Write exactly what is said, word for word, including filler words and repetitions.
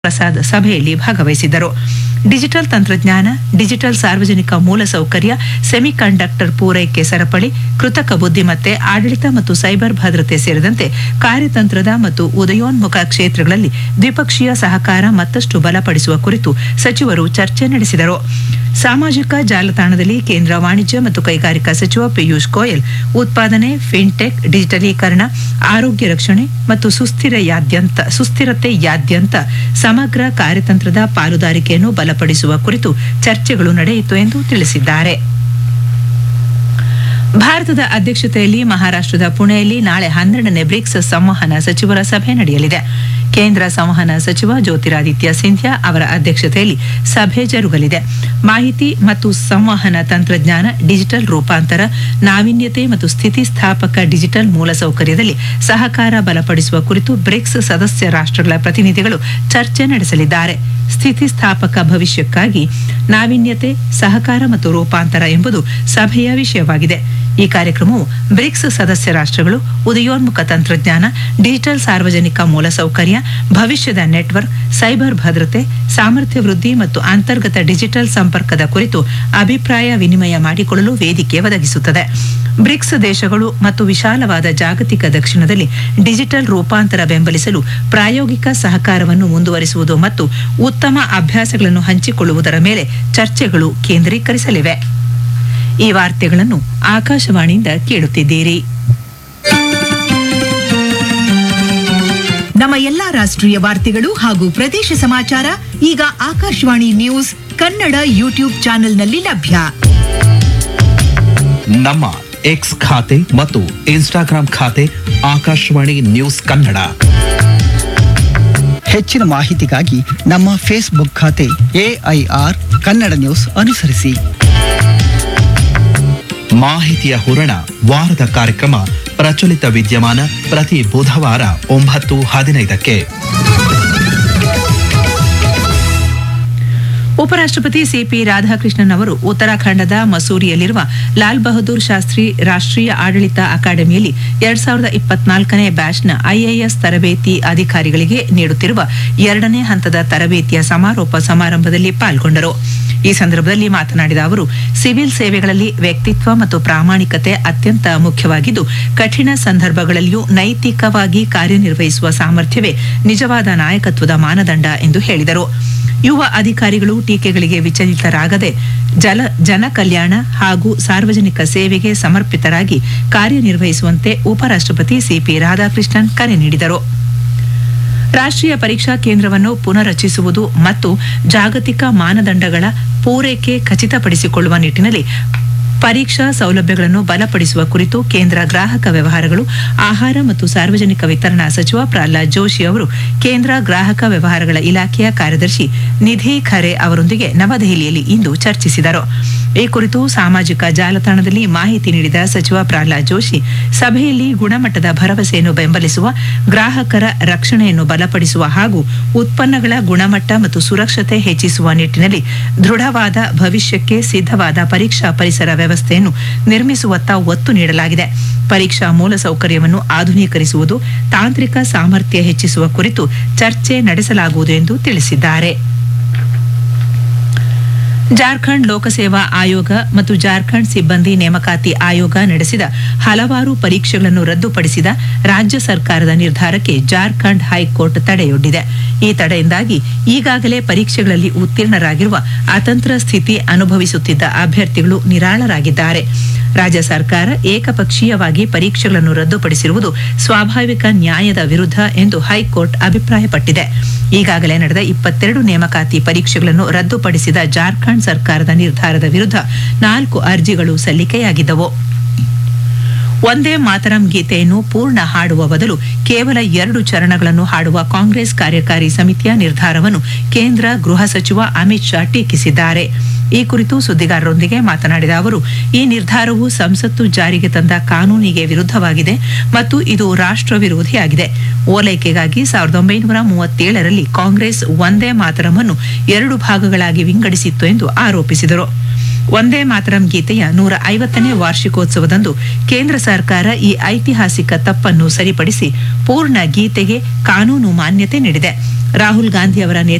ಪ್ರಸಾದ್ ಸಭೆಯಲ್ಲಿ ಭಾಗವಹಿಸಿದ್ದರು. ಡಿಜಿಟಲ್ ತಂತ್ರಜ್ಞಾನ, ಡಿಜಿಟಲ್ ಸಾರ್ವಜನಿಕ ಮೂಲಸೌಕರ್ಯ, ಸೆಮಿಕಂಡಕ್ಟರ್ ಪೂರೈಕೆ ಸರಪಳಿ, ಕೃತಕ ಬುದ್ಧಿಮತ್ತೆ, ಆಡಳಿತ ಮತ್ತು ಸೈಬರ್ ಭದ್ರತೆ ಸೇರಿದಂತೆ ಕಾರ್ಯತಂತ್ರದ ಮತ್ತು ಉದಯೋನ್ಮುಖ ಕ್ಷೇತ್ರಗಳಲ್ಲಿ ದ್ವಿಪಕ್ಷೀಯ ಸಹಕಾರ ಮತ್ತಷ್ಟು ಬಲಪಡಿಸುವ ಕುರಿತು ಸಚಿವರು ಚರ್ಚೆ ನಡೆಸಿದರು. ಸಾಮಾಜಿಕ ಜಾಲತಾಣದಲ್ಲಿ ಕೇಂದ್ರ ವಾಣಿಜ್ಯ ಮತ್ತು ಕೈಗಾರಿಕಾ ಸಚಿವ ಪಿಯೂಷ್ ಗೋಯಲ್ ಉತ್ಪಾದನೆ, ಫಿನ್ಟೆಕ್, ಡಿಜಿಟಲೀಕರಣ, ಆರೋಗ್ಯ ರಕ್ಷಣೆ ಮತ್ತು ಸುಸ್ಥಿರತೆಯಾದ್ಯಂತ ಸುಸ್ಥಿರತೆಯಾದ್ಯಂತ ಸಮಗ್ರ ಕಾರ್ಯತಂತ್ರದ ಪಾಲುದಾರಿಕೆಯನ್ನು ಬಲಪಡಿಸುವ ಕುರಿತು ಚರ್ಚೆಗಳು ನಡೆಯಿತು ಎಂದು ತಿಳಿಸಿದ್ದಾರೆ. ಭಾರತದ ಅಧ್ಯಕ್ಷತೆಯಲ್ಲಿ ಮಹಾರಾಷ್ಟ್ರದ ಪುಣೆಯಲ್ಲಿ ನಾಳೆ ಹನ್ನೆರಡನೇ ಬ್ರಿಕ್ಸ್ ಸಂವಹನ ಸಚಿವರ ಸಭೆ ನಡೆಯಲಿದೆ. ಕೇಂದ್ರ ಸಂವಹನ ಸಚಿವ ಜ್ಯೋತಿರಾದಿತ್ಯ ಸಿಂಧ್ಯಾ ಅವರ ಅಧ್ಯಕ್ಷತೆಯಲ್ಲಿ ಸಭೆ ಜರುಗಲಿದೆ. ಮಾಹಿತಿ ಮತ್ತು ಸಂವಹನ ತಂತ್ರಜ್ಞಾನ, ಡಿಜಿಟಲ್ ರೂಪಾಂತರ, ನಾವೀನ್ಯತೆ ಮತ್ತು ಸ್ಥಿತಿಸ್ಥಾಪಕ ಡಿಜಿಟಲ್ ಮೂಲಸೌಕರ್ಯದಲ್ಲಿ ಸಹಕಾರ ಬಲಪಡಿಸುವ ಕುರಿತು ಬ್ರಿಕ್ಸ್ ಸದಸ್ಯ ರಾಷ್ಟ್ರಗಳ ಪ್ರತಿನಿಧಿಗಳು ಚರ್ಚೆ ನಡೆಸಲಿದ್ದಾರೆ. ಸ್ಥಿತಿಸ್ಥಾಪಕ ಭವಿಷ್ಯಕ್ಕಾಗಿ ನಾವೀನ್ಯತೆ, ಸಹಕಾರ ಮತ್ತು ರೂಪಾಂತರ ಎಂಬುದು ಸಭೆಯ ವಿಷಯವಾಗಿದೆ. ಈ ಕಾರ್ಯಕ್ರಮವು ಬ್ರಿಕ್ಸ್ ಸದಸ್ಯ ರಾಷ್ಟ್ರಗಳು ಉದಯೋನ್ಮುಖ ತಂತ್ರಜ್ಞಾನ, ಡಿಜಿಟಲ್ ಸಾರ್ವಜನಿಕ ಮೂಲಸೌಕರ್ಯ, ಭವಿಷ್ಯದ ನೆಟ್ವರ್ಕ್, ಸೈಬರ್ ಭದ್ರತೆ, ಸಾಮರ್ಥ್ಯ ವೃದ್ಧಿ ಮತ್ತು ಅಂತರ್ಗತ ಡಿಜಿಟಲ್ ಸಂಪರ್ಕದ ಕುರಿತು ಅಭಿಪ್ರಾಯ ವಿನಿಮಯ ಮಾಡಿಕೊಳ್ಳಲು ವೇದಿಕೆ ಒದಗಿಸುತ್ತದೆ. ಬ್ರಿಕ್ಸ್ ದೇಶಗಳು ಮತ್ತು ವಿಶಾಲವಾದ ಜಾಗತಿಕ ದಕ್ಷಿಣದಲ್ಲಿ ಡಿಜಿಟಲ್ ರೂಪಾಂತರ ಬೆಂಬಲಿಸಲು ಪ್ರಾಯೋಗಿಕ ಸಹಕಾರವನ್ನು ಮುಂದುವರಿಸುವುದು ಮತ್ತು ಉತ್ತಮ ಅಭ್ಯಾಸಗಳನ್ನು ಹಂಚಿಕೊಳ್ಳುವುದರ ಮೇಲೆ ಚರ್ಚೆಗಳು ಕೇಂದ್ರೀಕರಿಸಲಿವೆ. ಈ ವಾರ್ತೆಗಳನ್ನು ಆಕಾಶವಾಣಿಯಿಂದ ಕೇಳುತ್ತಿದ್ದೀರಿ. ನಮ್ಮ ಎಲ್ಲಾ ರಾಷ್ಟ್ರೀಯ ವಾರ್ತೆಗಳು ಹಾಗೂ ಪ್ರದೇಶ ಸಮಾಚಾರ ಈಗ ಆಕಾಶವಾಣಿ ನ್ಯೂಸ್ ಕನ್ನಡ ಯೂಟ್ಯೂಬ್ ಚಾನೆಲ್ನಲ್ಲಿ ಲಭ್ಯ. ನಮ್ಮ ಎಕ್ಸ್ ಖಾತೆ ಮತ್ತು ಇನ್ಸ್ಟಾಗ್ರಾಂ ಖಾತೆ ಆಕಾಶವಾಣಿ ನ್ಯೂಸ್ ಕನ್ನಡ. ಹೆಚ್ಚಿನ ಮಾಹಿತಿಗಾಗಿ ನಮ್ಮ ಫೇಸ್ಬುಕ್ ಖಾತೆ ಎಐಆರ್ ಕನ್ನಡ ನ್ಯೂಸ್ ಅನುಸರಿಸಿ. ಮಾಹಿತಿಯ ಹೂರಣ ವಾರದ ಕಾರ್ಯಕ್ರಮ ಪ್ರಚಲಿತ ವಿದ್ಯಮಾನ ಪ್ರತಿ ಬುಧವಾರ ಒಂಬತ್ತು ಹದಿನೈದಕ್ಕೆ. ಉಪರಾಷ್ಟ್ರಪತಿ ಸಿಪಿ ರಾಧಾಕೃಷ್ಣನ್ ಅವರು ಉತ್ತರಾಖಂಡದ ಮಸೂರಿಯಲ್ಲಿರುವ ಲಾಲ್ ಬಹದ್ದೂರ್ ಶಾಸ್ತ್ರಿ ರಾಷ್ಟ್ರೀಯ ಆಡಳಿತ ಅಕಾಡೆಮಿಯಲ್ಲಿ ಎರಡ್ ಸಾವಿರದ ಇಪ್ಪತ್ನಾಲ್ಕನೇ ಬ್ಯಾಚ್ನ ಐಎಎಸ್ ತರಬೇತಿ ಅಧಿಕಾರಿಗಳಿಗೆ ನೀಡುತ್ತಿರುವ ಎರಡನೇ ಹಂತದ ತರಬೇತಿಯ ಸಮಾರೋಪ ಸಮಾರಂಭದಲ್ಲಿ ಪಾಲ್ಗೊಂಡರು. ಈ ಸಂದರ್ಭದಲ್ಲಿ ಮಾತನಾಡಿದ ಅವರು, ಸಿವಿಲ್ ಸೇವೆಗಳಲ್ಲಿ ವ್ಯಕ್ತಿತ್ವ ಮತ್ತು ಪ್ರಾಮಾಣಿಕತೆ ಅತ್ಯಂತ ಮುಖ್ಯವಾಗಿದ್ದು, ಕಠಿಣ ಸಂದರ್ಭಗಳಲ್ಲಿಯೂ ನೈತಿಕವಾಗಿ ಕಾರ್ಯನಿರ್ವಹಿಸುವ ಸಾಮರ್ಥ್ಯವೇ ನಿಜವಾದ ನಾಯಕತ್ವದ ಮಾನದಂಡ ಎಂದು ಹೇಳಿದರು. ಯುವ ಅಧಿಕಾರಿಗಳು ಟೀಕೆಗಳಿಗೆ ವಿಚಲಿತರಾಗದೆ ಜಲ ಜನ ಕಲ್ಯಾಣ ಹಾಗೂ ಸಾರ್ವಜನಿಕ ಸೇವೆಗೆ ಸಮರ್ಪಿತರಾಗಿ ಕಾರ್ಯನಿರ್ವಹಿಸುವಂತೆ ಉಪರಾಷ್ಟ್ರಪತಿ ಸಿಪಿ ರಾಧಾಕೃಷ್ಣನ್ ಕರೆ ನೀಡಿದರು. ರಾಷ್ಟ್ರೀಯ ಪರೀಕ್ಷಾ ಕೇಂದ್ರವನ್ನು ಪುನರ್ರಚಿಸುವುದು ಮತ್ತು ಜಾಗತಿಕ ಮಾನದಂಡಗಳ ಪೂರೈಕೆ ಖಚಿತಪಡಿಸಿಕೊಳ್ಳುವ ನಿಟ್ಟಿನಲ್ಲಿ ಪರೀಕ್ಷಾ ಸೌಲಭ್ಯಗಳನ್ನು ಬಲಪಡಿಸುವ ಕುರಿತು ಕೇಂದ್ರ ಗ್ರಾಹಕ ವ್ಯವಹಾರಗಳು, ಆಹಾರ ಮತ್ತು ಸಾರ್ವಜನಿಕ ವಿತರಣಾ ಸಚಿವ ಪ್ರಹ್ಲಾದ್ ಜೋಶಿ ಅವರು ಕೇಂದ್ರ ಗ್ರಾಹಕ ವ್ಯವಹಾರಗಳ ಇಲಾಖೆಯ ಕಾರ್ಯದರ್ಶಿ ನಿಧಿ ಖರೆ ಅವರೊಂದಿಗೆ ನವದೆಹಲಿಯಲ್ಲಿ ಇಂದು ಚರ್ಚಿಸಿದರು. ಈ ಕುರಿತು ಸಾಮಾಜಿಕ ಜಾಲತಾಣದಲ್ಲಿ ಮಾಹಿತಿ ನೀಡಿದ ಸಚಿವ ಪ್ರಹ್ಲಾದ್ ಜೋಶಿ, ಸಭೆಯಲ್ಲಿ ಗುಣಮಟ್ಟದ ಭರವಸೆಯನ್ನು ಬೆಂಬಲಿಸುವ, ಗ್ರಾಹಕರ ರಕ್ಷಣೆಯನ್ನು ಬಲಪಡಿಸುವ ಹಾಗೂ ಉತ್ಪನ್ನಗಳ ಗುಣಮಟ್ಟ ಮತ್ತು ಸುರಕ್ಷತೆ ಹೆಚ್ಚಿಸುವ ನಿಟ್ಟಿನಲ್ಲಿ ದೃಢವಾದ ಭವಿಷ್ಯಕ್ಕೆ ಸಿದ್ಧವಾದ ಪರೀಕ್ಷಾ ಪರಿಸರ ವ್ಯವಸ್ಥೆಯನ್ನು ನಿರ್ಮಿಸುವತ್ತ ಒತ್ತು ನೀಡಲಾಗಿದೆ. ಪರೀಕ್ಷಾ ಮೂಲಸೌಕರ್ಯವನ್ನು ಆಧುನೀಕರಿಸುವುದು, ತಾಂತ್ರಿಕ ಸಾಮರ್ಥ್ಯ ಹೆಚ್ಚಿಸುವ ಕುರಿತು ಚರ್ಚೆ ನಡೆಸಲಾಗುವುದು ಎಂದು ತಿಳಿಸಿದ್ದಾರೆ. ಜಾರ್ಖಂಡ್ ಲೋಕಸೇವಾ ಆಯೋಗ ಮತ್ತು ಜಾರ್ಖಂಡ್ ಸಿಬ್ಬಂದಿ ನೇಮಕಾತಿ ಆಯೋಗ ನಡೆಸಿದ ಹಲವಾರು ಪರೀಕ್ಷೆಗಳನ್ನು ರದ್ದುಪಡಿಸಿದ ರಾಜ್ಯ ಸರ್ಕಾರದ ನಿರ್ಧಾರಕ್ಕೆ ಜಾರ್ಖಂಡ್ ಹೈಕೋರ್ಟ್ ತಡೆಯೊಡ್ಡಿದೆ. ಈ ತಡೆಯಿಂದಾಗಿ ಈಗಾಗಲೇ ಪರೀಕ್ಷೆಗಳಲ್ಲಿ ಉತ್ತೀರ್ಣರಾಗಿರುವ ಅತಂತ್ರ ಸ್ಥಿತಿ ಅನುಭವಿಸುತ್ತಿದ್ದ ಅಭ್ಯರ್ಥಿಗಳು ನಿರಾಳರಾಗಿದ್ದಾರೆ. ರಾಜ್ಯ ಸರ್ಕಾರ ಏಕಪಕ್ಷೀಯವಾಗಿ ಪರೀಕ್ಷೆಗಳನ್ನು ರದ್ದುಪಡಿಸಿರುವುದು ಸ್ವಾಭಾವಿಕ ನ್ಯಾಯದ ವಿರುದ್ಧ ಎಂದು ಹೈಕೋರ್ಟ್ ಅಭಿಪ್ರಾಯಪಟ್ಟಿದೆ. ಈಗಾಗಲೇ ನಡೆದ ಇಪ್ಪತ್ತೆರಡು ನೇಮಕಾತಿ ಪರೀಕ್ಷೆಗಳನ್ನು ರದ್ದುಪಡಿಸಿದ ಜಾರ್ಖಂಡ್ ಸರ್ಕಾರದ ನಿರ್ಧಾರದ ವಿರುದ್ಧ ನಾಲ್ಕು ಅರ್ಜಿಗಳು ಸಲ್ಲಿಕೆಯಾಗಿದ್ದವು. ಒಂದೇ ಮಾತರಂ ಗೀತೆಯನ್ನು ಪೂರ್ಣ ಹಾಡುವ ಬದಲು ಕೇವಲ ಎರಡು ಚರಣಗಳನ್ನು ಹಾಡುವ ಕಾಂಗ್ರೆಸ್ ಕಾರ್ಯಕಾರಿ ಸಮಿತಿಯ ನಿರ್ಧಾರವನ್ನು ಕೇಂದ್ರ ಗೃಹ ಸಚಿವ ಅಮಿತ್ ಶಾ ಟೀಕಿಸಿದ್ದಾರೆ. ಈ ಕುರಿತು ಸುದ್ದಿಗಾರರೊಂದಿಗೆ ಮಾತನಾಡಿದ ಅವರು, ಈ ನಿರ್ಧಾರವು ಸಂಸತ್ತು ಜಾರಿಗೆ ತಂದ ಕಾನೂನಿಗೆ ವಿರುದ್ಧವಾಗಿದೆ ಮತ್ತು ಇದು ರಾಷ್ಟ್ರ ವಿರೋಧಿಯಾಗಿದೆ. ಓಲೈಕೆಗಾಗಿ ಸಾವಿರದ ಒಂಬೈನೂರ ಮೂವತ್ತೇಳರಲ್ಲಿ ಕಾಂಗ್ರೆಸ್ ಒಂದೇ ಮಾತರಂ ಅನ್ನು ಎರಡು ಭಾಗಗಳಾಗಿ ವಿಂಗಡಿಸಿತ್ತು ಎಂದು ಆರೋಪಿಸಿದರು. ಒಂದೇ ಮಾತರಂ ಗೀತೆಯ ನೂರ ಐವತ್ತನೇ ವಾರ್ಷಿಕೋತ್ಸವದಂದು ಕೇಂದ್ರ ಸರ್ಕಾರ ಈ ಐತಿಹಾಸಿಕ ತಪ್ಪನ್ನು ಸರಿಪಡಿಸಿ ಪೂರ್ಣ ಗೀತೆಗೆ ಕಾನೂನು ಮಾನ್ಯತೆ ನೀಡಿದೆ. ರಾಹುಲ್ ಗಾಂಧಿ ಅವರ